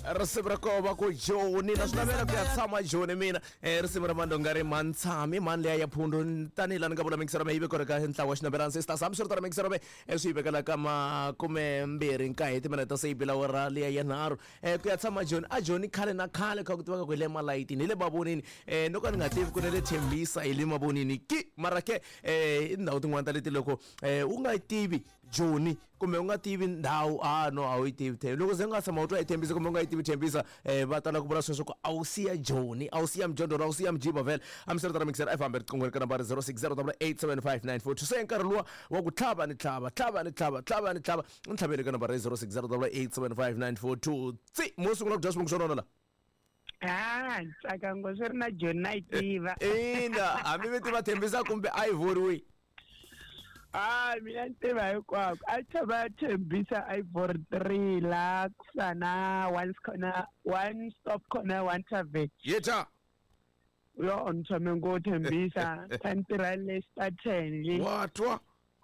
risimu ra kova ku Joni na swi navela ku ya tshama Joni mina risimu ra mani nga ri Mantshami mani leya ya Phundo tanihi laha ni nga vula mikisero me yi vekoreka ntlawa wa xinambelani sisters hambiswiritano mikisero me swi yi vekela ka 24 timinete se yi bila wara liya ya nharhu ku ya tshama Joni a Joni khale na khale kha ku tivaka ku hi le malayitini hi le mavonini loko ni nga tivi ku ne le Thembisa hi le mavonini ki mara ke i ndhawu tin'wana ta leti loko u nga yi tivi Joni kumbe u nga tivi ndhawu no a wu yi tivi loko se u nga tshama u twa hi Thembisa kumbe u nga yi tivi Thembisa va tala ku vula sweswo ku a wu siya Joni a wu siya mjondolo a wu siya mjiba vhele hambiswiritano mikisero a hi fambe riqingweni ka nambara 06087594 se nkarhi luwa wa ku tlhava ni tlhava ni tlhavele ka nambara 06087594 tsi mo sungula ku dya swivongo swo nona la Tsakango swi ri na Joni na yi tiva ina hambi mi tiva Thembisa kumbe a yi voriwi mina ni tiva hinkwako a tshama Thembisa Ivory 3 la kusana one stop corner one tavern yeta yo ni tshame ngo Thembisa ka ni tirha le Stathen watwa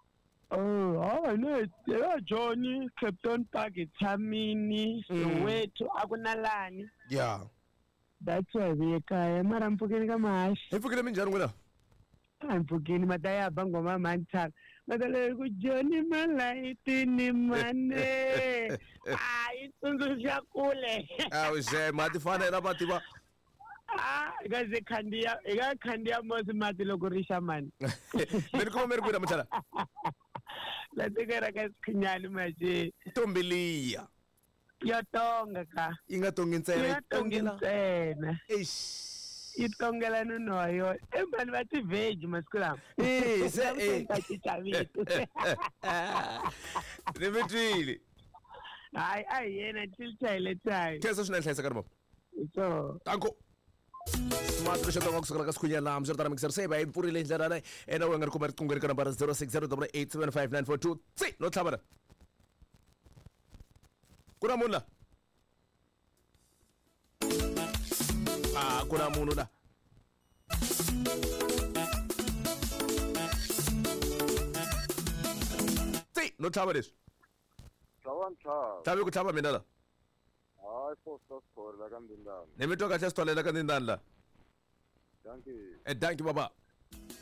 no Joni Captain Park tshamini Soweto a ku na lani yeah that's why we kaya mara mpfukeni ka mahashi hi pfukile minjhani n'wina mpfukeni mata ya ba ngoma mantshana madale ku Joni malayitini mane yi tsundzuxa kule ze mati fanela va tiva eka khandiya mosi mati loko rixa mani mi ri kuma mi ri kwina muthala la tekera ka Sikhinyani maje ntombi liya yo tonga ka yi nga tongi ntsena yi tongela yi tongela nonoyo vanhu va ti-veg masiku lama ni mi twile hayi a hi yena tilchayile tayo khensa swinene hlayisa ka ri so tanko smart lexi tonga kusukela ka Sikhinyani laha hambiswiritano mikisero se va yi pfurile hi ndlela leyi ena u nga ri kuma riqingweni ka nambara 06087594 tsi no tlhavana ku na munhu la ku na munhu la tsi no tlhava leswi tlhavi ku tlhava mina la hayi Foster Siphola ka Ndindani ni mi twa kahle sitolela ka Ndindani la danki danki baba